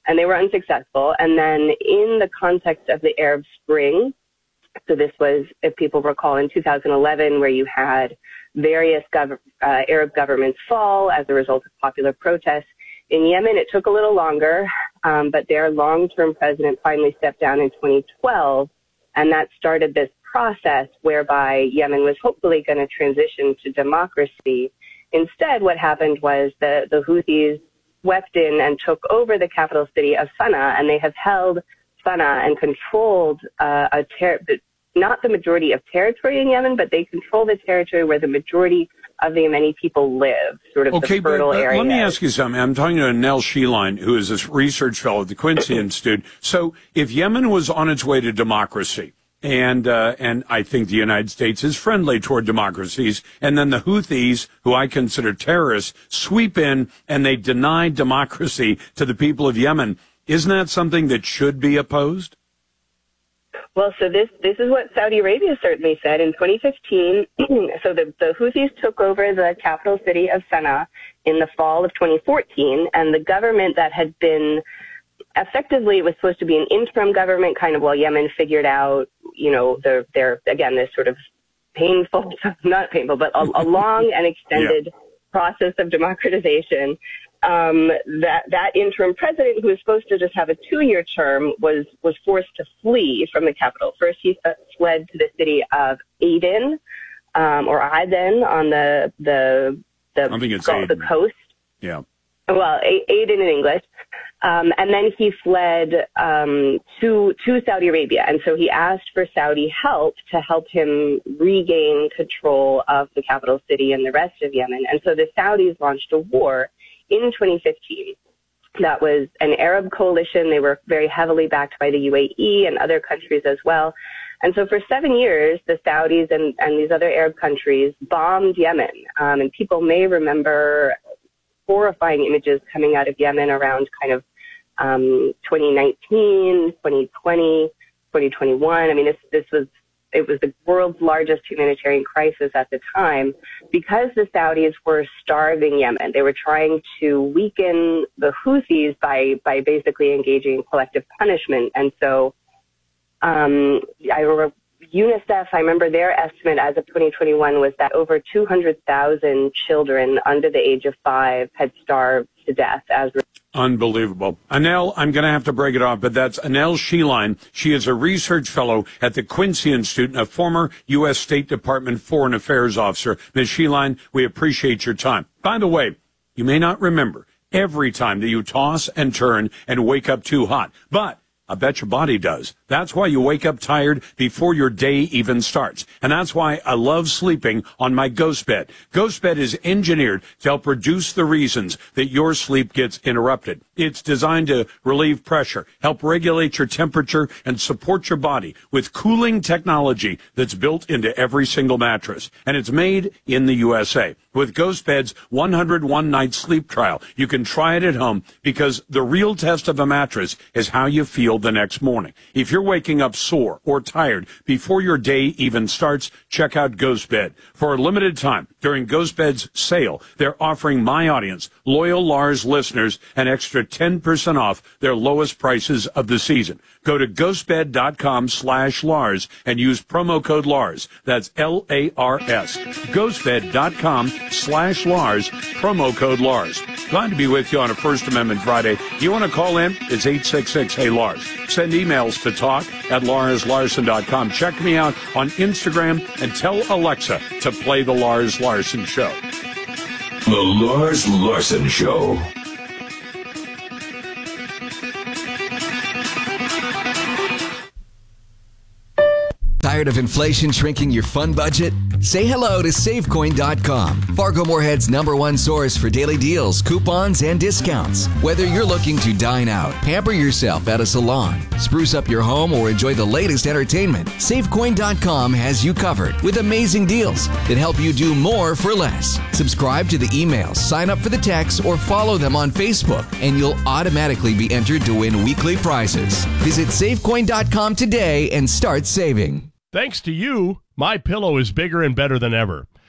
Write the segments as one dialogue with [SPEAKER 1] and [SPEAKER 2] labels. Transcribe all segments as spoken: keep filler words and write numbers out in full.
[SPEAKER 1] and they were unsuccessful. And then in the context of the Arab Spring, so this was, if people recall, in two thousand eleven, where you had various gov- uh, Arab governments fall as a result of popular protests. In Yemen, it took a little longer, um, but their long-term president finally stepped down in twenty twelve, and that started this process whereby Yemen was hopefully going to transition to democracy. Instead, what happened was the, the Houthis swept in and took over the capital city of Sana'a, and they have held Sana'a and controlled uh, a ter- not the majority of territory in Yemen, but they control the territory where the majority of the Yemeni people live, sort of
[SPEAKER 2] okay,
[SPEAKER 1] the fertile
[SPEAKER 2] but, but
[SPEAKER 1] area.
[SPEAKER 2] Let me ask you something. I'm talking to Nell Sheline, who is a research fellow at the Quincy Institute. So if Yemen was on its way to democracy, and uh, and I think the United States is friendly toward democracies, and then the Houthis, who I consider terrorists, sweep in and they deny democracy to the people of Yemen, isn't that something that should be opposed?
[SPEAKER 1] Well, so this, this is what Saudi Arabia certainly said in twenty fifteen. So the, the Houthis took over the capital city of Sana'a in the fall of twenty fourteen, and the government that had been effectively, it was supposed to be an interim government, kind of while Yemen figured out, you know, their, their again, this sort of painful, not painful, but a, a long and extended yeah. process of democratization. Um, that, that interim president, who was supposed to just have a two-year term, was, was forced to flee from the capital. First, he fled to the city of Aden, um, or Aden on the, the, the,
[SPEAKER 2] I think it's
[SPEAKER 1] Gulf, the coast.
[SPEAKER 2] Yeah.
[SPEAKER 1] Well, A- Aden in English. Um, and then he fled, um, to, to Saudi Arabia. And so he asked for Saudi help to help him regain control of the capital city and the rest of Yemen. And so the Saudis launched a war in twenty fifteen. That was an Arab coalition. They were very heavily backed by the U A E and other countries as well. And so for seven years, the Saudis and, and these other Arab countries bombed Yemen. Um, and people may remember horrifying images coming out of Yemen around kind of um, twenty nineteen, twenty twenty, twenty twenty-one. I mean, this, this was It was the world's largest humanitarian crisis at the time because the Saudis were starving Yemen. They were trying to weaken the Houthis by, by basically engaging in collective punishment. And so um, I remember UNICEF, I remember their estimate as of twenty twenty-one was that over two hundred thousand children under the age of five had starved to death as
[SPEAKER 2] Unbelievable. Anel, I'm going to have to break it off, but that's Anel Sheline. She is a research fellow at the Quincy Institute and a former U S State Department Foreign Affairs officer. Miz Sheline, we appreciate your time. By the way, you may not remember every time that you toss and turn and wake up too hot, but I bet your body does. That's why you wake up tired before your day even starts. And that's why I love sleeping on my Ghost Bed. Ghost Bed is engineered to help reduce the reasons that your sleep gets interrupted. It's designed to relieve pressure, help regulate your temperature, and support your body with cooling technology that's built into every single mattress. And it's made in the U S A. With Ghost Bed's one hundred one night sleep trial, you can try it at home because the real test of a mattress is how you feel the next morning. If you're waking up sore or tired before your day even starts, check out Ghost Bed. For a limited time, during Ghost Bed's sale, they're offering my audience, loyal Lars listeners, an extra ten percent off their lowest prices of the season. Go to ghostbed.com slash Lars and use promo code Lars. That's L A R S. Ghostbed.com slash Lars, promo code Lars. Glad to be with you on a First Amendment Friday. You want to call in? It's eight six six, hey Lars. Send emails to talk at lars larson dot com. Check me out on Instagram and tell Alexa to play The Lars Larson Show.
[SPEAKER 3] The Lars Larson Show.
[SPEAKER 4] Tired of inflation shrinking your fun budget? Say hello to Save Coin dot com, Fargo Moorhead's number one source for daily deals, coupons, and discounts. Whether you're looking to dine out, pamper yourself at a salon, spruce up your home, or enjoy the latest entertainment, Save Coin dot com has you covered with amazing deals that help you do more for less. Subscribe to the emails, sign up for the texts, or follow them on Facebook, and you'll automatically be entered to win weekly prizes. Visit Save Coin dot com today and start saving.
[SPEAKER 5] Thanks to you, My Pillow is bigger and better than ever.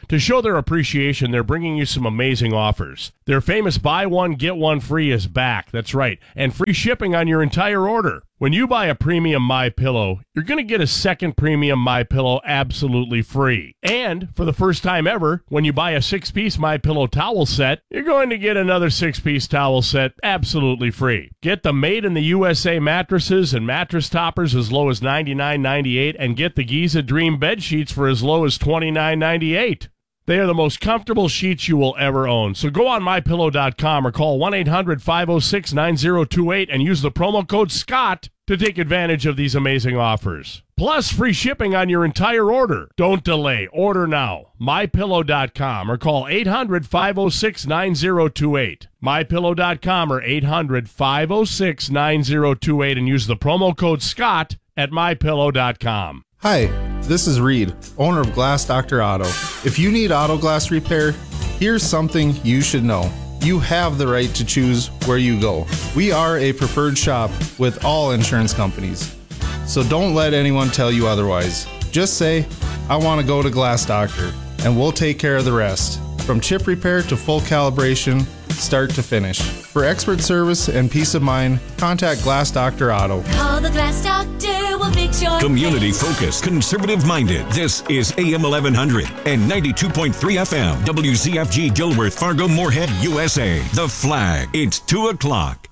[SPEAKER 5] To show their appreciation, they're bringing you some amazing offers. Their famous buy one, get one free is back. That's right. And free shipping on your entire order. When you buy a premium MyPillow, you're going to get a second premium MyPillow absolutely free. And for the first time ever, when you buy a six-piece MyPillow towel set, you're going to get another six-piece towel set absolutely free. Get the Made in the U S A mattresses and mattress toppers as low as ninety-nine ninety-eight, and get the Giza Dream bed sheets for as low as twenty-nine ninety-eight. They are the most comfortable sheets you will ever own. So go on my pillow dot com or call one eight hundred five oh six nine oh two eight and use the promo code SCOTT to take advantage of these amazing offers. Plus, free shipping on your entire order. Don't delay. Order now. my pillow dot com or call eight hundred five oh six nine oh two eight. my pillow dot com or eight hundred five oh six nine oh two eight and use the promo code SCOTT at my pillow dot com.
[SPEAKER 6] Hi, this is Reed, owner of Glass Doctor Auto. If you need auto glass repair, here's something you should know. You have the right to choose where you go. We are a preferred shop with all insurance companies. So don't let anyone tell you otherwise. Just say, I want to go to Glass Doctor, and we'll take care of the rest. From chip repair to full calibration, start to finish. For expert service and peace of mind, contact Glass Doctor Auto.
[SPEAKER 7] Call the Glass Doctor, we'll fix your
[SPEAKER 3] Community focused, conservative minded. This is A M eleven hundred and ninety-two point three F M. W Z F G Gilworth, Fargo, Moorhead, U S A. The Flag. It's two o'clock.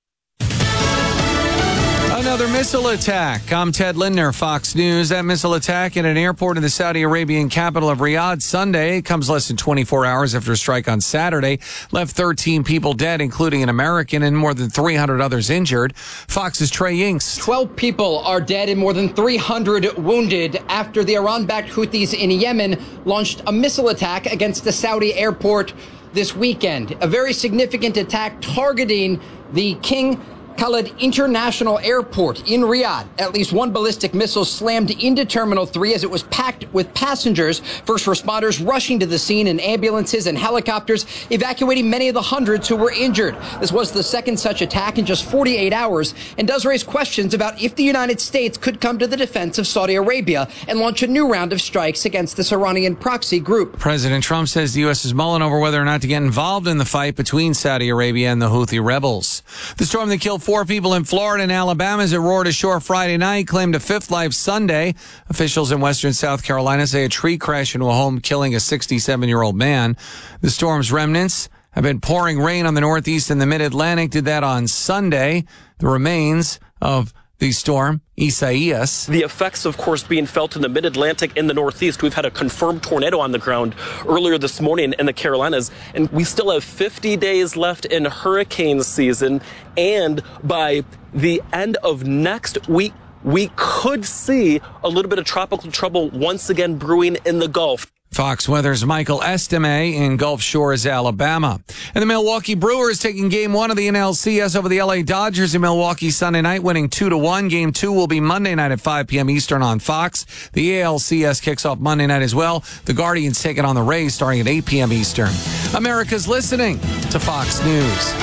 [SPEAKER 8] Another missile attack. I'm Ted Lindner, Fox News. That missile attack at an airport in the Saudi Arabian capital of Riyadh Sunday comes less than twenty-four hours after a strike on Saturday left thirteen people dead, including an American, and more than three hundred others injured. Fox's Trey Yinks.
[SPEAKER 9] twelve people are dead and more than three hundred wounded after the Iran-backed Houthis in Yemen launched a missile attack against the Saudi airport this weekend. A very significant attack targeting the King Khalid International Airport in Riyadh. At least one ballistic missile slammed into Terminal three as it was packed with passengers. First responders rushing to the scene in ambulances and helicopters, evacuating many of the hundreds who were injured. This was the second such attack in just forty-eight hours and does raise questions about if the United States could come to the defense of Saudi Arabia and launch a new round of strikes against this Iranian proxy group.
[SPEAKER 8] President Trump says the U S is mulling over whether or not to get involved in the fight between Saudi Arabia and the Houthi rebels. The storm that killed four people in Florida and Alabama as it roared ashore Friday night claimed a fifth life Sunday. Officials in western South Carolina say a tree crashed into a home, killing a sixty-seven-year-old man. The storm's remnants have been pouring rain on the Northeast and the Mid-Atlantic. Did that on Sunday. The remains of the storm, Isaias.
[SPEAKER 10] The effects, of course, being felt in the Mid-Atlantic and the Northeast. We've had a confirmed tornado on the ground earlier this morning in the Carolinas, and we still have fifty days left in hurricane season. And by the end of next week, we could see a little bit of tropical trouble once again brewing in the Gulf.
[SPEAKER 8] Fox Weather's Michael Estime in Gulf Shores, Alabama. And the Milwaukee Brewers taking game one of the N L C S over the L A Dodgers in Milwaukee Sunday night, winning two to one. Game two will be Monday night at five p.m. Eastern on Fox. The A L C S kicks off Monday night as well. The Guardians taking on the Rays starting at eight p.m. Eastern. America's listening to Fox News.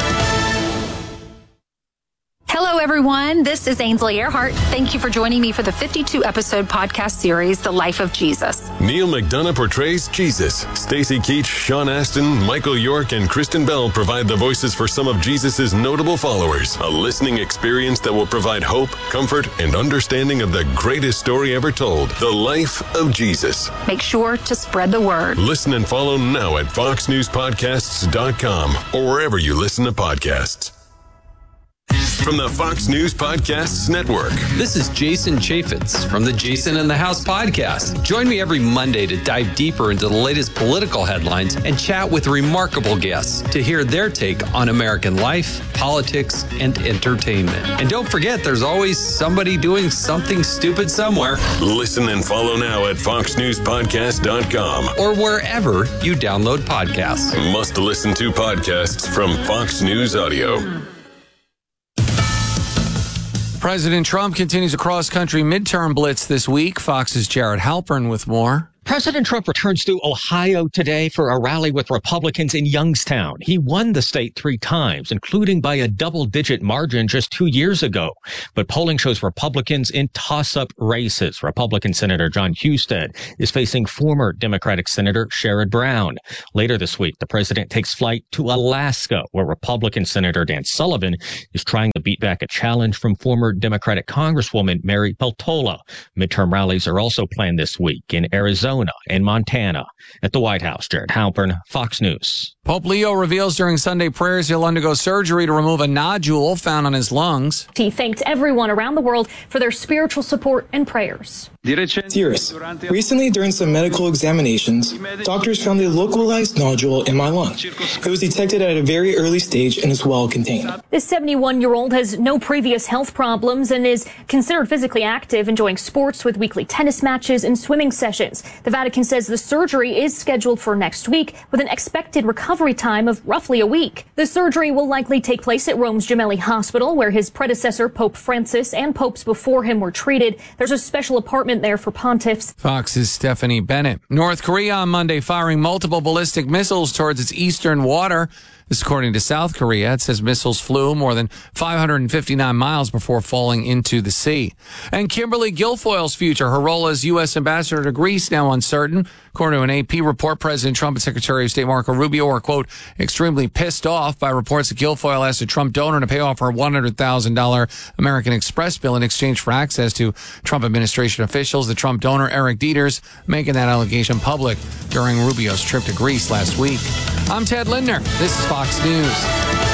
[SPEAKER 11] Hello, everyone. This is Ainsley Earhart. Thank you for joining me for the fifty-two episode podcast series, The Life of Jesus.
[SPEAKER 12] Neil McDonough portrays Jesus. Stacy Keach, Sean Astin, Michael York, and Kristen Bell provide the voices for some of Jesus' notable followers. A listening experience that will provide hope, comfort, and understanding of the greatest story ever told, The Life of Jesus.
[SPEAKER 11] Make sure to spread the word.
[SPEAKER 12] Listen and follow now at fox news podcasts dot com or wherever you listen to podcasts. From the Fox News Podcasts Network.
[SPEAKER 13] This is Jason Chaffetz from the Jason in the House podcast. Join me every Monday to dive deeper into the latest political headlines and chat with remarkable guests to hear their take on American life, politics, and entertainment. And don't forget, there's always somebody doing something stupid somewhere.
[SPEAKER 12] Listen and follow now at fox news podcast dot com
[SPEAKER 13] or wherever you download podcasts.
[SPEAKER 12] Must listen to podcasts from Fox News Audio.
[SPEAKER 8] President Trump continues a cross-country midterm blitz this week. Fox's Jared Halpern with more.
[SPEAKER 14] President Trump returns to Ohio today for a rally with Republicans in Youngstown. He won the state three times, including by a double-digit margin just two years ago. But polling shows Republicans in toss-up races. Republican Senator John Husted is facing former Democratic Senator Sherrod Brown. Later this week, the president takes flight to Alaska, where Republican Senator Dan Sullivan is trying to beat back a challenge from former Democratic Congresswoman Mary Peltola. Midterm rallies are also planned this week in Arizona and Montana. At the White House, Jared Halpern, Fox News.
[SPEAKER 8] Pope Leo reveals during Sunday prayers he'll undergo surgery to remove a nodule found on his lungs.
[SPEAKER 15] He thanked everyone around the world for their spiritual support and prayers.
[SPEAKER 16] Dearest, recently during some medical examinations, doctors found a localized nodule in my lung. It was detected at a very early stage and is well contained.
[SPEAKER 15] This seventy-one-year-old has no previous health problems and is considered physically active, enjoying sports with weekly tennis matches and swimming sessions. The Vatican says the surgery is scheduled for next week with an expected recovery time of roughly a week. The surgery will likely take place at Rome's Gemelli Hospital, where his predecessor, Pope Francis, and popes before him were treated. There's a special apartment there for pontiffs.
[SPEAKER 8] Fox's Stephanie Bennett. North Korea on Monday firing multiple ballistic missiles towards its eastern water. This according to South Korea. It says missiles flew more than five hundred fifty-nine miles before falling into the sea. And Kimberly Guilfoyle's future, her role as U S ambassador to Greece, now uncertain. According to an A P report, President Trump and Secretary of State Marco Rubio were, quote, extremely pissed off by reports that Guilfoyle asked a Trump donor to pay off her one hundred thousand dollars American Express bill in exchange for access to Trump administration officials. The Trump donor, Eric Dieters, making that allegation public during Rubio's trip to Greece last week. I'm Ted Lindner. This is Fox News.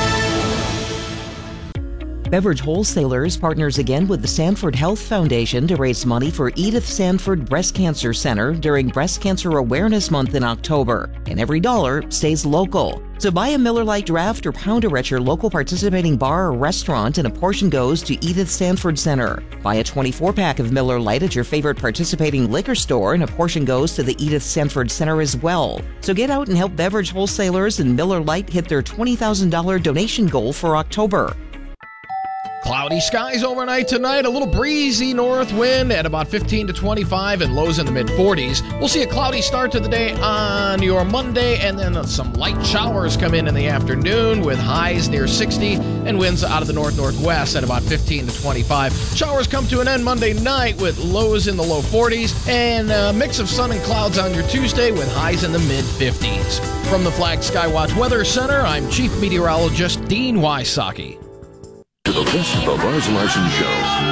[SPEAKER 17] Beverage Wholesalers partners again with the Sanford Health Foundation to raise money for Edith Sanford Breast Cancer Center during Breast Cancer Awareness Month in October. And every dollar stays local. So buy a Miller Lite draft or pounder at your local participating bar or restaurant, and a portion goes to Edith Sanford Center. Buy a twenty-four pack of Miller Lite at your favorite participating liquor store, and a portion goes to the Edith Sanford Center as well. So get out and help Beverage Wholesalers and Miller Lite hit their twenty thousand dollars donation goal for October.
[SPEAKER 18] Cloudy skies overnight tonight, a little breezy north wind at about fifteen to twenty-five and lows in the mid forties. We'll see a cloudy start to the day on your Monday, and then some light showers come in in the afternoon with highs near sixty and winds out of the north-northwest at about fifteen to twenty-five. Showers come to an end Monday night with lows in the low forties and a mix of sun and clouds on your Tuesday with highs in the mid fifties. From the Flag Skywatch Weather Center, I'm Chief Meteorologist Dean Wysocki.
[SPEAKER 19] To the best of the Lars Larson Show.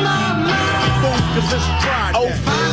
[SPEAKER 7] Oh,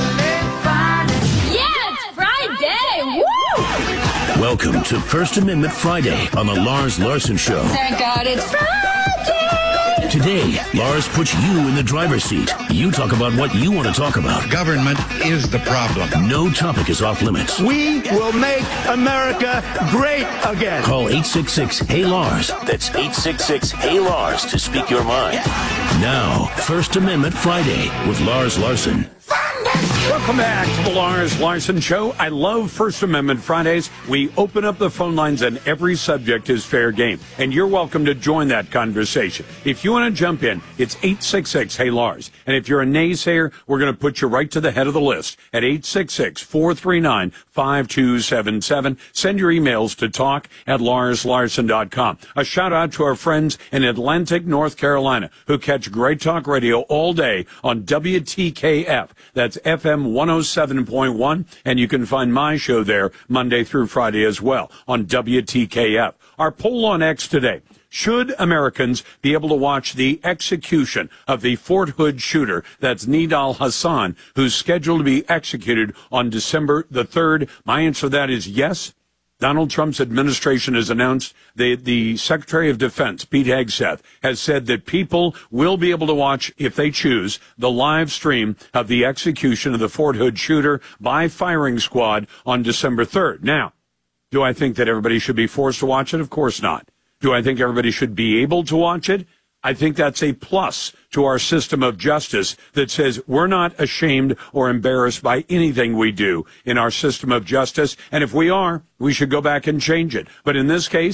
[SPEAKER 7] yeah, it's Friday! Woo!
[SPEAKER 19] Welcome to First Amendment Friday on the Lars Larson Show.
[SPEAKER 7] Thank God it's Friday!
[SPEAKER 19] Today, Lars puts you in the driver's seat. You talk about what you want to talk about.
[SPEAKER 20] Government is the problem.
[SPEAKER 19] No topic is off limits.
[SPEAKER 20] We will make America great again.
[SPEAKER 19] Call eight six six, Hey Lars. That's eight six six, Hey Lars to speak your mind. Now, First Amendment Friday with Lars Larson.
[SPEAKER 2] Welcome back to the Lars Larson Show. I love First Amendment Fridays. We open up the phone lines and every subject is fair game. And you're welcome to join that conversation. If you want to jump in, it's eight six six, Hey Lars. And if you're a naysayer, we're going to put you right to the head of the list at eight six six, four three nine, five two seven seven. Send your emails to talk at lars larson dot com. A shout out to our friends in Atlantic, North Carolina, who catch Great Talk Radio all day on W T K F. That's F M one oh seven point one, and you can find my show there Monday through Friday as well on W T K F. Our poll on X today: should Americans be able to watch the execution of the Fort Hood shooter, that's Nidal Hasan, who's scheduled to be executed on December the third? My answer to that is yes. Donald Trump's administration has announced that the Secretary of Defense, Pete Hegseth, has said that people will be able to watch, if they choose, the live stream of the execution of the Fort Hood shooter by firing squad on December third. Now, do I think that everybody should be forced to watch it? Of course not. Do I think everybody should be able to watch it? I think that's a plus to our system of justice that says we're not ashamed or embarrassed by anything we do in our system of justice. And if we are, we should go back and change it. But in this case,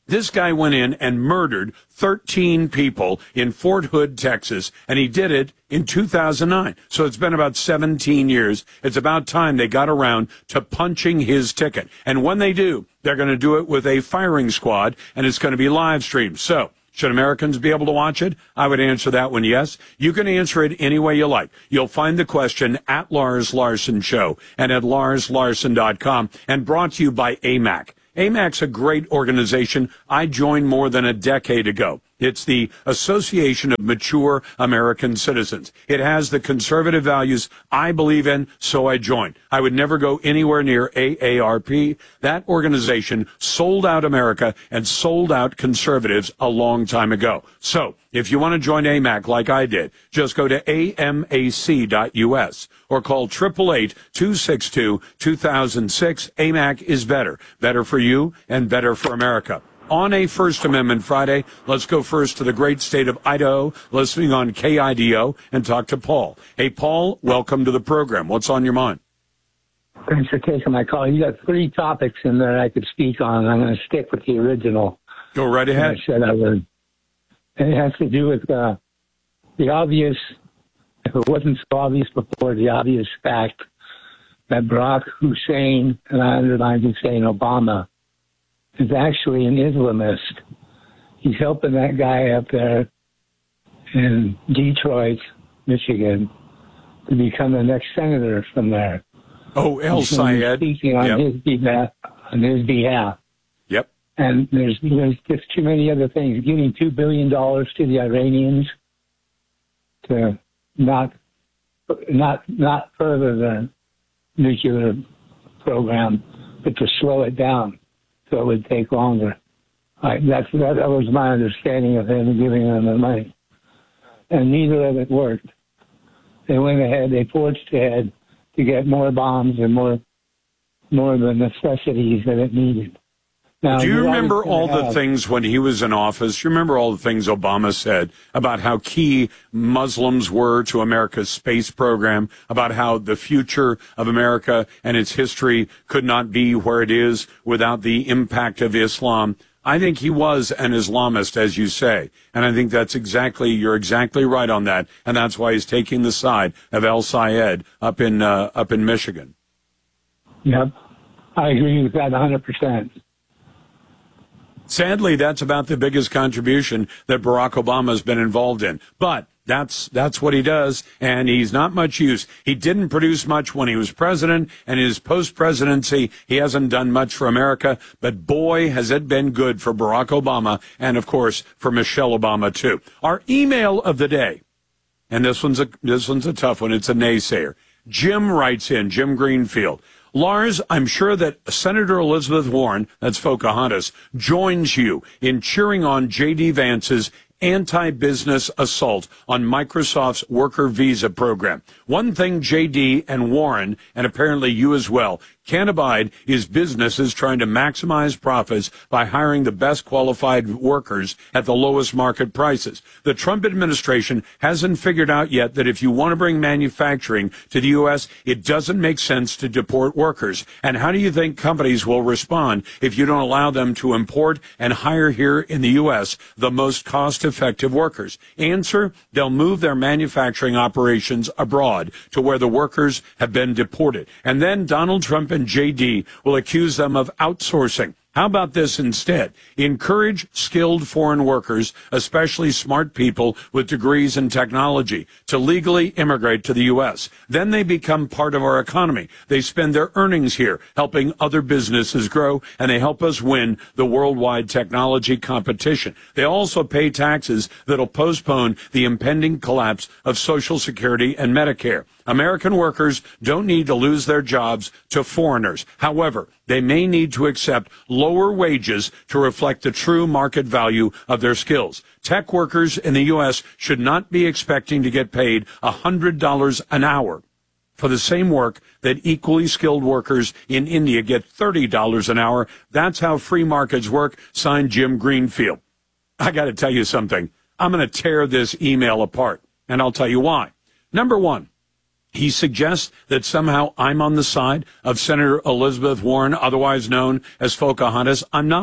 [SPEAKER 2] This guy went in and murdered thirteen people in Fort Hood, Texas, and he did it in two thousand nine. So it's been about seventeen years. It's about time they got around to punching his ticket. And when they do, they're going to do it with a firing squad, and it's going to be live streamed. So should Americans be able to watch it? I would answer that one yes. You can answer it any way you like. You'll find the question at Lars Larson Show and at lars larson dot com, and brought to you by A M A C. A M A C's a great organization. I joined more than a decade ago. It's the Association of Mature American Citizens. It has the conservative values I believe in, so I joined. I would never go anywhere near A A R P. That organization sold out America and sold out conservatives a long time ago. So if you want to join A M A C like I did, just go to A M A C dot U S or call eight eight eight, two six two, two thousand six. A M A C is better. Better for you and better for America. On a First Amendment Friday, let's go first to the great state of Idaho, listening on K I D O, and talk to Paul. Hey, Paul, welcome to the program. What's on your mind?
[SPEAKER 21] Thanks for taking my call. You got three topics in there I could speak on, and I'm going to stick with the original.
[SPEAKER 2] Go right ahead.
[SPEAKER 21] I said I would. And it has to do with uh, the obvious, if it wasn't so obvious before, the obvious fact that Barack Hussein, and I underline Hussein Obama, is actually an Islamist. He's helping that guy up there in Detroit, Michigan, to become the next senator from there.
[SPEAKER 2] Oh, El Sayed.
[SPEAKER 21] Speaking on
[SPEAKER 2] Yep.
[SPEAKER 21] his behalf. On his behalf.
[SPEAKER 2] Yep.
[SPEAKER 21] And there's there's just too many other things. Giving two billion dollars to the Iranians to not not not further the nuclear program, but to slow it down so it would take longer. Right, that's that, that was my understanding of him giving them the money, and neither of it worked. They went ahead, they forged ahead to get more bombs and more more of the necessities that it needed. Now,
[SPEAKER 2] Do you remember
[SPEAKER 21] gonna
[SPEAKER 2] all the
[SPEAKER 21] have,
[SPEAKER 2] things when he was in office? You remember all the things Obama said about how key Muslims were to America's space program, about how the future of America and its history could not be where it is without the impact of Islam? I think he was an Islamist, as you say, and I think that's exactly, you're exactly right on that, and that's why he's taking the side of El Sayed up in uh, up in Michigan.
[SPEAKER 21] Yep, I agree with that one hundred percent.
[SPEAKER 2] Sadly, that's about the biggest contribution that Barack Obama has been involved in. But that's that's what he does, and he's not much use. He didn't produce much when he was president, and his post-presidency, he hasn't done much for America. But boy, has it been good for Barack Obama, and of course for Michelle Obama too. Our email of the day, and this one's a this one's a tough one. It's a naysayer. Jim writes in, Jim Greenfield. Lars, I'm sure that Senator Elizabeth Warren, that's Pocahontas, joins you in cheering on J D. Vance's anti-business assault on Microsoft's worker visa program. One thing J D and Warren, and apparently you as well, can't abide is businesses trying to maximize profits by hiring the best qualified workers at the lowest market prices. The Trump administration hasn't figured out yet that if you want to bring manufacturing to the U S, it doesn't make sense to deport workers. And how do you think companies will respond if you don't allow them to import and hire here in the U S the most cost-effective workers? Answer, they'll move their manufacturing operations abroad to where the workers have been deported. And then Donald Trump and J D will accuse them of outsourcing. How about this instead? Encourage skilled foreign workers, especially smart people with degrees in technology, to legally immigrate to the U S. Then they become part of our economy. They spend their earnings here, helping other businesses grow, and they help us win the worldwide technology competition. They also pay taxes that'll postpone the impending collapse of Social Security and Medicare. American workers don't need to lose their jobs to foreigners. However, they may need to accept lower wages to reflect the true market value of their skills. Tech workers in the U S should not be expecting to get paid one hundred dollars an hour for the same work that equally skilled workers in India get thirty dollars an hour. That's how free markets work. Signed, Jim Greenfield. I got to tell you something. I'm going to tear this email apart, and I'll tell you why. Number one, he suggests that somehow I'm on the side of Senator Elizabeth Warren, otherwise known as Pocahontas. I'm not.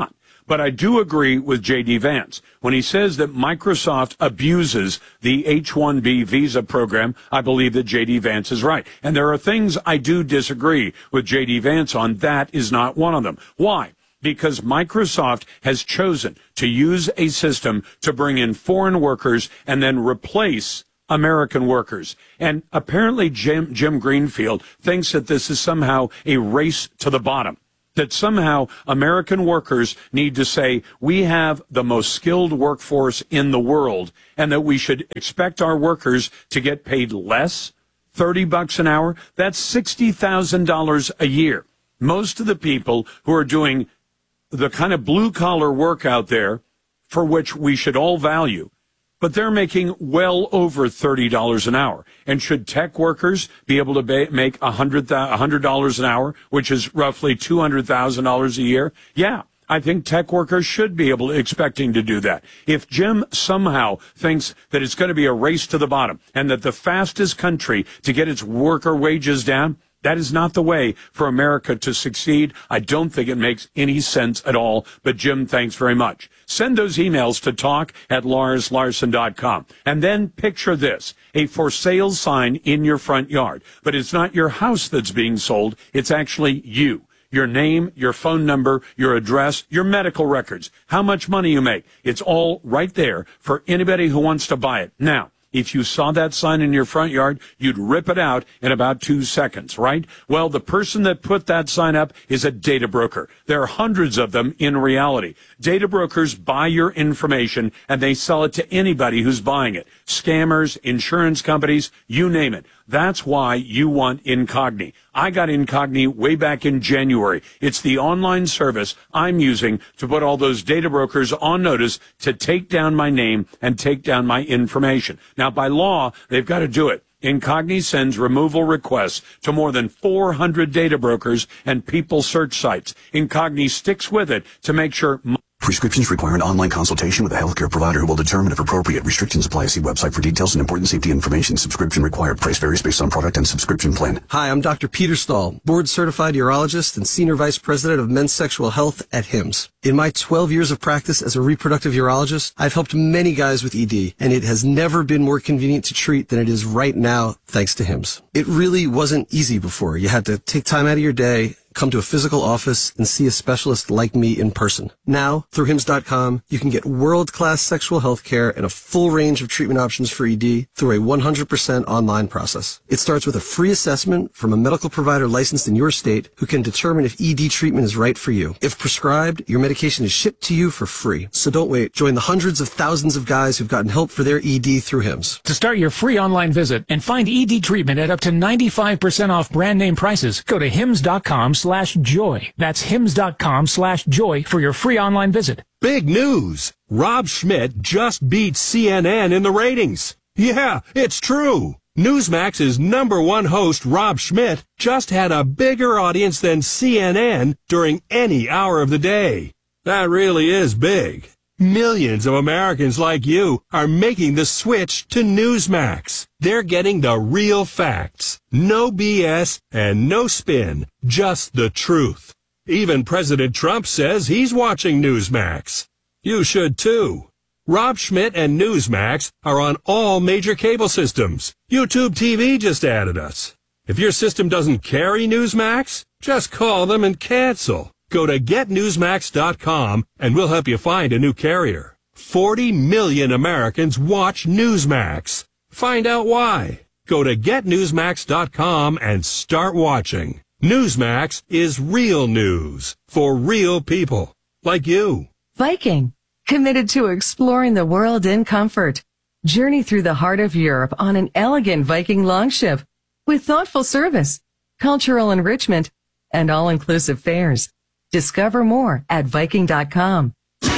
[SPEAKER 2] But I do agree with J D Vance when he says that Microsoft abuses the H one B visa program. I believe that J D Vance is right. And there are things I do disagree with J D Vance on. That is not one of them. Why? Because Microsoft has chosen to use a system to bring in foreign workers and then replace American workers. And apparently Jim, Jim Greenfield thinks that this is somehow a race to the bottom, that somehow American workers need to say, we have the most skilled workforce in the world, and that we should expect our workers to get paid less, thirty bucks an hour. That's sixty thousand dollars a year. Most of the people who are doing the kind of blue-collar work out there, for which we should all value, but they're making well over thirty dollars an hour. And should tech workers be able to ba- make one hundred dollars an hour, which is roughly two hundred thousand dollars a year? Yeah, I think tech workers should be able to, expecting to do that. If Jim somehow thinks that it's going to be a race to the bottom and that the fastest country to get its worker wages down, that is not the way for America to succeed. I don't think it makes any sense at all. But Jim, thanks very much. Send those emails to talk at lars larson dot com. And then picture this, a for sale sign in your front yard. But it's not your house that's being sold. It's actually you. Your name, your phone number, your address, your medical records, how much money you make. It's all right there for anybody who wants to buy it. Now, if you saw that sign in your front yard, you'd rip it out in about two seconds, right? Well, the person that put that sign up is a data broker. There are hundreds of them in reality. Data brokers buy your information and they sell it to anybody who's buying it. Scammers, insurance companies, you name it. That's why you want Incogni. I got Incogni way back in January. It's the online service I'm using to put all those data brokers on notice to take down my name and take down my information. Now, by law, they've got to do it. Incogni sends removal requests to more than four hundred data brokers and people search sites. Incogni sticks with it to make sure...
[SPEAKER 1] Prescriptions require an online consultation with a healthcare provider who will determine if appropriate. Restrictions apply. See website for details and important safety information. Subscription required. Price varies based on product and subscription plan.
[SPEAKER 22] Hi, I'm Doctor Peter Stahl, board-certified urologist and senior vice president of men's sexual health at Hims. In my twelve years of practice as a reproductive urologist, I've helped many guys with E D, and it has never been more convenient to treat than it is right now, thanks to Hims. It really wasn't easy before. You had to take time out of your day, come to a physical office, and see a specialist like me in person. Now, through hims dot com, you can get world-class sexual health care and a full range of treatment options for E D through a one hundred percent online process. It starts with a free assessment from a medical provider licensed in your state who can determine if E D treatment is right for you. If prescribed, your medication is shipped to you for free. So don't wait. Join the hundreds of thousands of guys who've gotten help for their E D through Hims.
[SPEAKER 23] To start your free online visit and find E D treatment at up to ninety-five percent off brand name prices, go to hims dot com slash joy. That's hims dot com slash joy for your free online visit.
[SPEAKER 24] Big news! Rob Schmidt just beat C N N in the ratings. Yeah, it's true. Newsmax's number one host, Rob Schmidt, just had a bigger audience than C N N during any hour of the day. That really is big. Millions of Americans like you are making the switch to Newsmax. They're getting the real facts. No B S and no spin. Just the truth. Even President Trump says he's watching Newsmax. You should too. Rob Schmidt and Newsmax are on all major cable systems. YouTube T V just added us. If your system doesn't carry Newsmax, just call them and cancel. Go to get newsmax dot com and we'll help you find a new carrier. forty million Americans watch Newsmax. Find out why. Go to get newsmax dot com and start watching. Newsmax is real news for real people like you.
[SPEAKER 25] Viking, committed to exploring the world in comfort. Journey through the heart of Europe on an elegant Viking longship with thoughtful service, cultural enrichment, and all-inclusive fares. Discover more at viking dot com.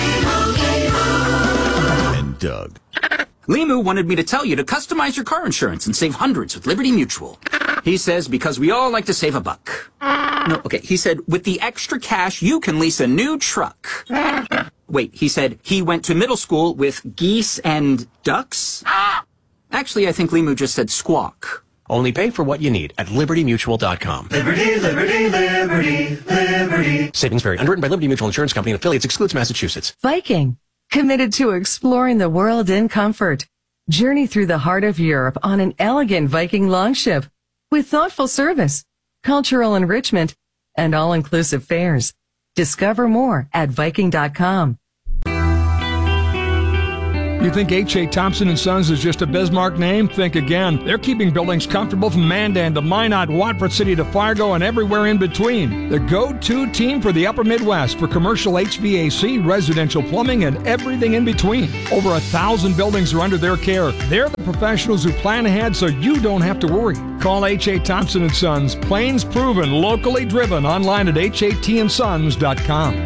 [SPEAKER 19] And Doug. Limu wanted me to tell you to customize your car insurance and save hundreds with Liberty Mutual. He says because we all like to save a buck. No, okay, he said with the extra cash you can lease a new truck. Wait, he said he went to middle school with geese and ducks? Actually, I think Limu just said squawk.
[SPEAKER 3] Only pay for what you need at liberty mutual dot com.
[SPEAKER 20] Liberty, liberty, liberty, liberty.
[SPEAKER 3] Savings vary. Underwritten by Liberty Mutual Insurance Company and affiliates. Excludes Massachusetts.
[SPEAKER 25] Viking, committed to exploring the world in comfort. Journey through the heart of Europe on an elegant Viking longship with thoughtful service, cultural enrichment, and all-inclusive fares. Discover more at viking dot com.
[SPEAKER 4] You think H A. Thompson and Sons is just a Bismarck name? Think again. They're keeping buildings comfortable from Mandan to Minot, Watford City to Fargo, and everywhere in between. The go-to team for the upper Midwest for commercial H V A C, residential plumbing, and everything in between. Over a thousand buildings are under their care. They're the professionals who plan ahead so you don't have to worry. Call H A. Thompson and Sons. Plains proven, locally driven. Online at H A T and sons dot com.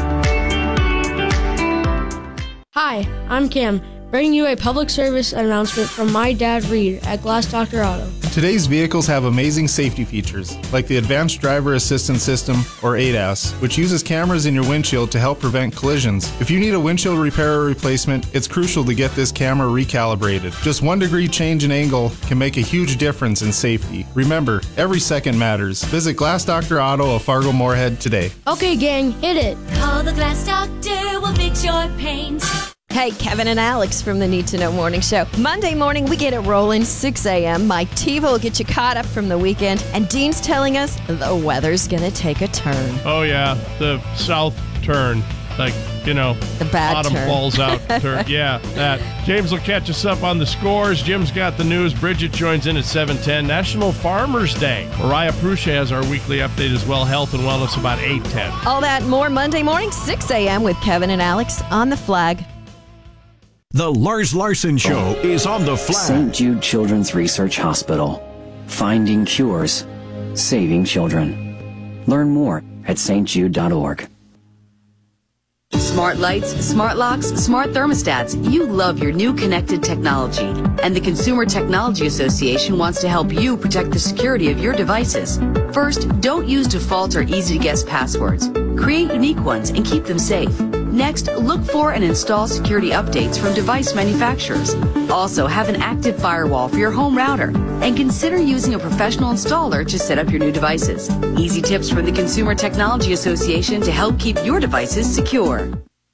[SPEAKER 5] Hi, I'm Cam, bringing you a public service announcement from my dad, Reed, at Glass Doctor Auto.
[SPEAKER 6] Today's vehicles have amazing safety features, like the Advanced Driver Assistance System, or A D A S, which uses cameras in your windshield to help prevent collisions. If you need a windshield repair or replacement, it's crucial to get this camera recalibrated. Just one degree change in angle can make a huge difference in safety. Remember, every second matters. Visit Glass Doctor Auto of Fargo Moorhead today.
[SPEAKER 5] Okay, gang, hit it.
[SPEAKER 9] Call the Glass Doctor, we'll fix your paint.
[SPEAKER 26] Hey, Kevin and Alex from the Need to Know Morning Show. Monday morning, we get it rolling, six a.m. Mike Teva will get you caught up from the weekend. And Dean's telling us the weather's going to take a turn.
[SPEAKER 27] Oh, yeah, the south turn. Like, you know,
[SPEAKER 26] the bad
[SPEAKER 27] autumn
[SPEAKER 26] turn.
[SPEAKER 27] falls out turn. Yeah, that. James will catch us up on the scores. Jim's got the news. Bridget joins in at seven ten. National Farmers Day. Mariah Prucha has our weekly update as well. Health and wellness about eight ten.
[SPEAKER 26] All that and more Monday morning, six a.m. with Kevin and Alex on the Flag.
[SPEAKER 28] The Lars Larson Show is on the Flag.
[SPEAKER 29] Saint Jude Children's Research Hospital. Finding cures. Saving children. Learn more at s t jude dot org.
[SPEAKER 30] Smart lights, smart locks, smart thermostats. You love your new connected technology. And the Consumer Technology Association wants to help you protect the security of your devices. First, don't use default or easy-to-guess passwords. Create unique ones and keep them safe. Next, look for and install security updates from device manufacturers. Also, have an active firewall for your home router. And consider using a professional installer to set up your new devices. Easy tips from the Consumer Technology Association to help keep your devices secure.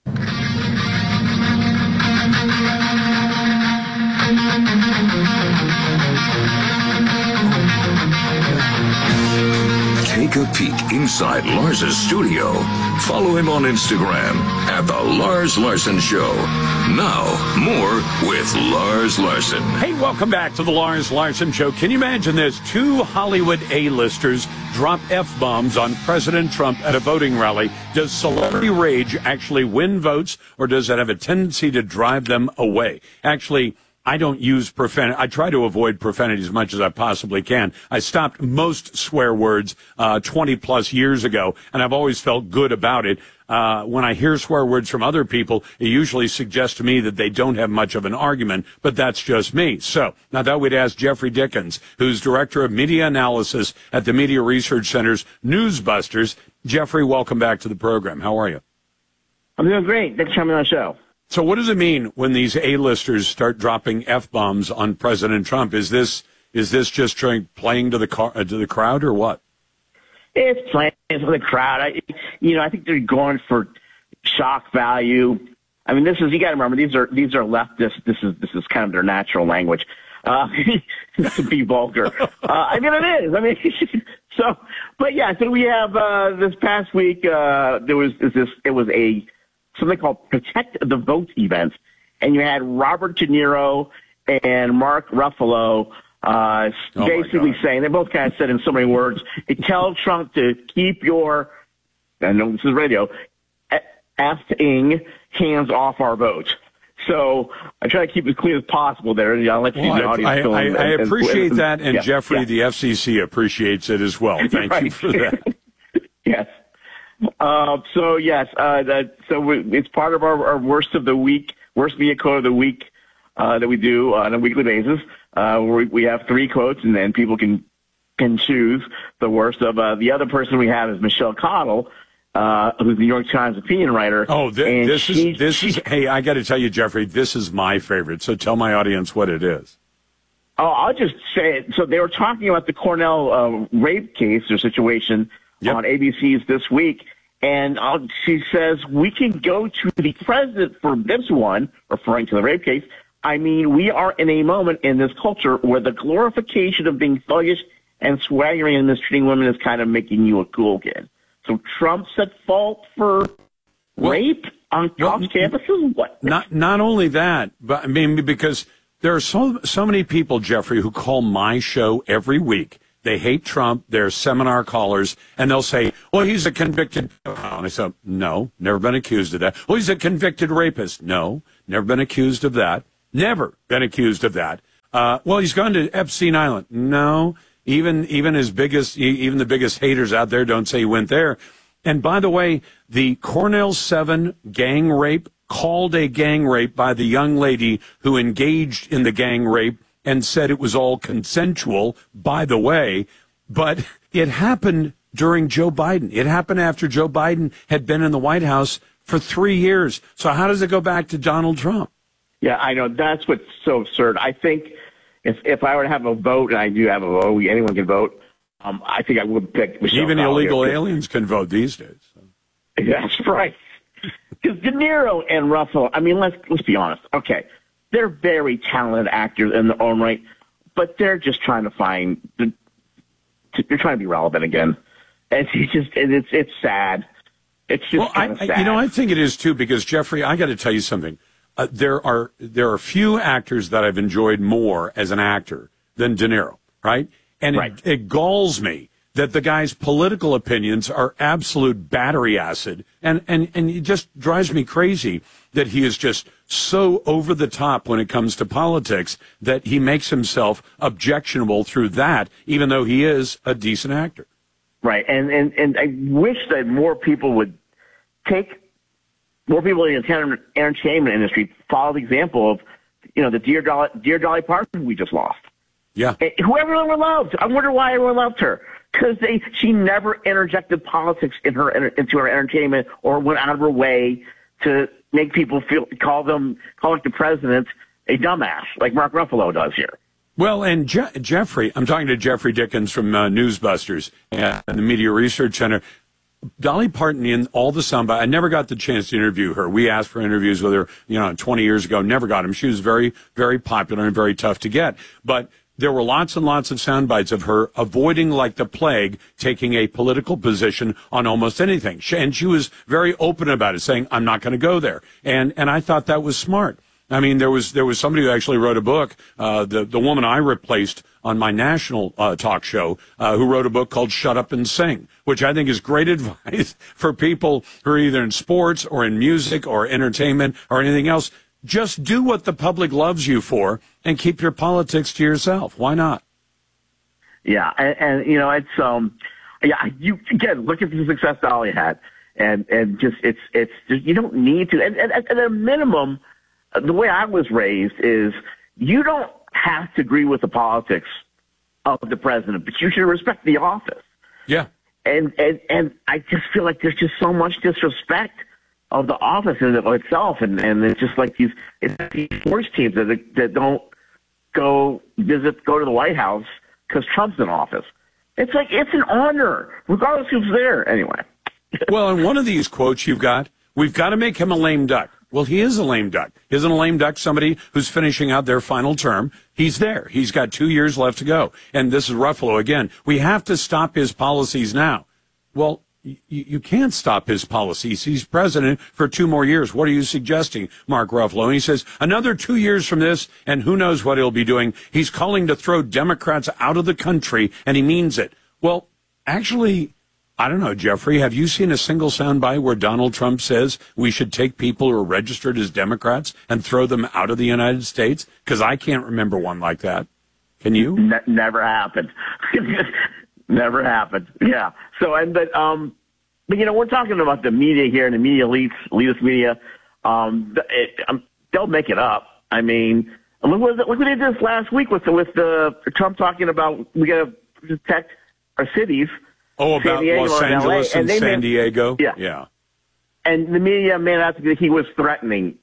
[SPEAKER 31] Take a peek inside Lars's studio. Follow him on Instagram at The Lars Larson Show. Now, more with Lars Larson.
[SPEAKER 2] Hey, welcome back to The Lars Larson Show. Can you imagine this? Two Hollywood A-listers drop F-bombs on President Trump at a voting rally. Does celebrity rage actually win votes, or does it have a tendency to drive them away? Actually, I don't use profanity. I try to avoid profanity as much as I possibly can. I stopped most swear words uh, twenty plus years ago, and I've always felt good about it. Uh, when I hear swear words from other people, it usually suggests to me that they don't have much of an argument, but that's just me. So, now that we'd ask Jeffrey Dickens, who's Director of Media Analysis at the Media Research Center's Newsbusters. Jeffrey, welcome back to the program. How are you?
[SPEAKER 32] I'm doing great. Thanks for coming on the show.
[SPEAKER 2] So what does it mean when these A-listers start dropping F-bombs on President Trump? Is this is this just trying, playing to the car, uh, to the crowd, or what?
[SPEAKER 32] It's playing for the crowd. I, you know, I think they're going for shock value. I mean, this is, you got to remember, these are these are leftists. This is this is kind of their natural language. Uh, to be vulgar. Uh, I mean, it is. I mean, so, but yeah. So we have uh, this past week. Uh, there was is this. It was a something called Protect the Vote event, and you had Robert De Niro and Mark Ruffalo uh,
[SPEAKER 2] oh
[SPEAKER 32] basically saying, they both kind of said in so many words, tell Trump to keep your, I know this is radio, effing hands off our vote. So I try to keep it as clean as possible there. I'll let you
[SPEAKER 2] well,
[SPEAKER 32] see the audience.
[SPEAKER 2] I, I,
[SPEAKER 32] and,
[SPEAKER 2] I
[SPEAKER 32] and,
[SPEAKER 2] appreciate
[SPEAKER 32] and,
[SPEAKER 2] that, and
[SPEAKER 32] yeah,
[SPEAKER 2] Jeffrey,
[SPEAKER 32] yeah.
[SPEAKER 2] the F C C appreciates it as well. Thank
[SPEAKER 32] Right.
[SPEAKER 2] you for that.
[SPEAKER 32] Yes. Uh, so yes, uh, that, so we, it's part of our, our worst of the week, worst media quote of the week uh, that we do on a weekly basis. Uh, where we, we have three quotes, and then people can can choose the worst of. Uh, the other person we have is Michelle Cottle, uh, who's the New York Times opinion writer.
[SPEAKER 2] Oh, th- this
[SPEAKER 32] she,
[SPEAKER 2] is this
[SPEAKER 32] she,
[SPEAKER 2] is. Hey, I got to tell you, Jeffrey, this is my favorite. So tell my audience what it is.
[SPEAKER 32] Oh, I'll just say it. So they were talking about the Cornell uh, rape case or situation yep. on A B C's This Week. And uh, she says, we can go to the president for this one, referring to the rape case. I mean, we are in a moment in this culture where the glorification of being thuggish and swaggering and mistreating women is kind of making you a cool kid. So Trump's at fault for well, rape on well, college campuses? What?
[SPEAKER 2] Not, not only that, but I mean, because there are so, so many people, Jeffrey, who call my show every week. They hate Trump. They're seminar callers, and they'll say, well, he's a convicted. And I say, no, never been accused of that. Well, he's a convicted rapist. No, never been accused of that. Never been accused of that. Uh, well, he's gone to Epstein Island. No, even even his biggest, even the biggest haters out there don't say he went there. And by the way, the Cornell seven gang rape, called a gang rape by the young lady who engaged in the gang rape and said it was all consensual, by the way, but it happened during Joe Biden. It happened after Joe Biden had been in the White House for three years. So how does it go back to Donald Trump?
[SPEAKER 32] Yeah, I know. That's what's so absurd. I think if if I were to have a vote, and I do have a vote, anyone can vote, um, I think I would pick Michelle
[SPEAKER 2] Even
[SPEAKER 32] Collier.
[SPEAKER 2] illegal aliens can vote these days. So.
[SPEAKER 32] That's right. Because De Niro and Russell, I mean, let's let's be honest. Okay, they're very talented actors in their own right, but they're just trying to find the. They're trying to be relevant again, and it's just it's it's sad. It's just
[SPEAKER 2] well,
[SPEAKER 32] kind of
[SPEAKER 2] I,
[SPEAKER 32] sad.
[SPEAKER 2] You know, I think it is too because Jeffrey, I got to tell you something. Uh, there are there are few actors that I've enjoyed more as an actor than De Niro, right? And
[SPEAKER 32] right.
[SPEAKER 2] It, it galls me that the guy's political opinions are absolute battery acid, and, and, and it just drives me crazy that he is just so over the top when it comes to politics that he makes himself objectionable through that, even though he is a decent actor.
[SPEAKER 32] Right, and, and, and I wish that more people would take, more people in the entertainment industry follow the example of, you know, the Dear Dolly, Dear Dolly Parton we just lost.
[SPEAKER 2] Yeah.
[SPEAKER 32] And who everyone loved. I wonder why everyone loved her. Because they, she never interjected politics in her into her entertainment or went out of her way to make people feel call them call like the president a dumbass like Mark Ruffalo does here.
[SPEAKER 2] Well, and Je- Jeffrey, I'm talking to Jeffrey Dickens from uh, Newsbusters and the Media Research Center. Dolly Parton in all the soundbite. I never got the chance to interview her. We asked for interviews with her, you know, twenty years ago. Never got them. She was very, very popular and very tough to get, but. There were lots and lots of sound bites of her avoiding like the plague, taking a political position on almost anything. She, and she was very open about it, saying, I'm not going to go there. And, and I thought that was smart. I mean, there was, there was somebody who actually wrote a book, uh, the, the woman I replaced on my national, uh, talk show, uh, who wrote a book called Shut Up and Sing, which I think is great advice for people who are either in sports or in music or entertainment or anything else. Just do what the public loves you for and keep your politics to yourself. Why not?
[SPEAKER 32] Yeah, and, and you know, it's um, yeah, you again look at the success Dolly had, and and just it's it's just, you don't need to. And, and at a minimum, the way I was raised is you don't have to agree with the politics of the president, but you should respect the office.
[SPEAKER 2] Yeah,
[SPEAKER 32] and and and I just feel like there's just so much disrespect of the office in itself, and, and it's just like these, it's these sports teams that that don't go visit, go to the White House because Trump's in office. It's like, it's an honor, regardless who's there, anyway.
[SPEAKER 2] Well, in one of these quotes you've got, we've got to make him a lame duck. Well, he is a lame duck. Isn't a lame duck somebody who's finishing out their final term? He's there. He's got two years left to go. And this is Ruffalo again. We have to stop his policies now. Well, You, you can't stop his policies. He's president for two more years. What are you suggesting, Mark Ruffalo? And he says, another two years from this, and who knows what he'll be doing. He's calling to throw Democrats out of the country, and he means it. Well, actually, I don't know, Jeffrey, have you seen a single soundbite where Donald Trump says we should take people who are registered as Democrats and throw them out of the United States? Because I can't remember one like that. Can you?
[SPEAKER 32] Ne- never happened. Never happened. Yeah. So, and, but, um, but, you know, we're talking about the media here and the media elites, elitist media. Um, it, um, they'll make it up. I mean, look what, look what they did this last week with the, with the Trump talking about we got to protect our cities.
[SPEAKER 2] Oh, about Los Angeles and, and San
[SPEAKER 32] made,
[SPEAKER 2] Diego?
[SPEAKER 32] Yeah.
[SPEAKER 2] Yeah.
[SPEAKER 32] And the media made out to be he was threatening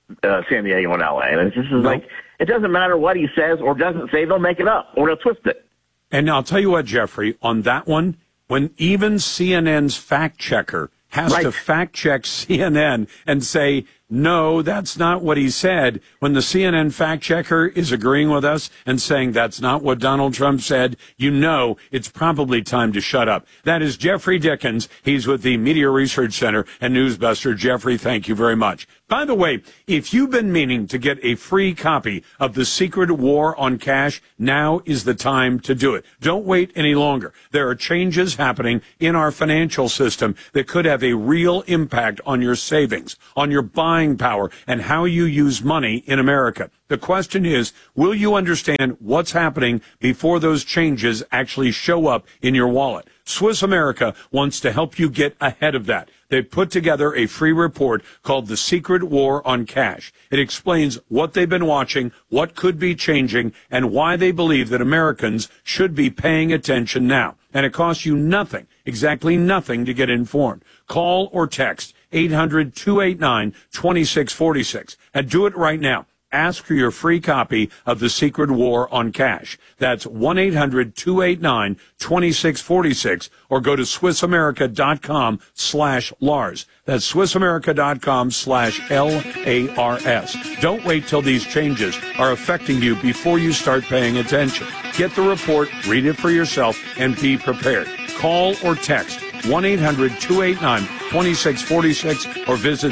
[SPEAKER 32] uh, San Diego and L A. And it's just nope. like, it doesn't matter what he says or doesn't say, they'll make it up or they'll twist it.
[SPEAKER 2] And I'll tell you what, Jeffrey, on that one, when even C N N's fact checker has right. to fact check C N N and say, no, that's not what he said, when the C N N fact checker is agreeing with us and saying that's not what Donald Trump said, you know it's probably time to shut up. That is Jeffrey Dickens. He's with the Media Research Center and Newsbuster. Jeffrey, thank you very much. By the way, if you've been meaning to get a free copy of The Secret War on Cash, now is the time to do it. Don't wait any longer. There are changes happening in our financial system that could have a real impact on your savings, on your buying power, and how you use money in America. The question is, will you understand what's happening before those changes actually show up in your wallet? Swiss America wants to help you get ahead of that. They've put together a free report called The Secret War on Cash. It explains what they've been watching, what could be changing, and why they believe that Americans should be paying attention now. And it costs you nothing, exactly nothing, to get informed. Call or text eight hundred, two eight nine, two six four six and do it right now. Ask for your free copy of The Secret War on Cash. That's one eight hundred, two eight nine, two six four six or go to SwissAmerica.com slash Lars. That's SwissAmerica.com slash L A R S. Don't wait till these changes are affecting you before you start paying attention. Get the report, read it for yourself, and be prepared. Call or text one eight hundred, two eight nine, two six four six or visit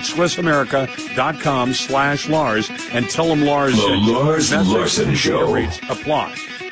[SPEAKER 2] SwissAmerica.com slash Lars and tell them Lars
[SPEAKER 31] The
[SPEAKER 2] said
[SPEAKER 31] Lars Larson Show.
[SPEAKER 2] Rates apply.